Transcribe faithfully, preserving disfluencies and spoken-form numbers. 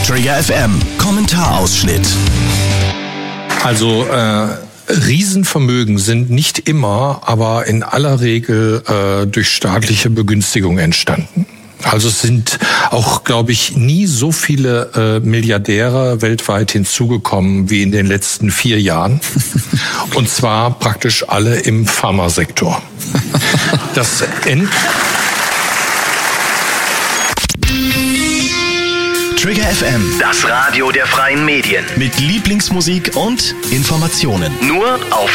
Trigger F M, Kommentarausschnitt. Also äh, Riesenvermögen sind nicht immer, aber in aller Regel äh, durch staatliche Begünstigung entstanden. Also es sind auch, glaube ich, nie so viele äh, Milliardäre weltweit hinzugekommen wie in den letzten vier Jahren. Und zwar praktisch alle im Pharmasektor. Das End Trigger F M, Das Radio der freien Medien. mit Lieblingsmusik und Informationen. Nur auf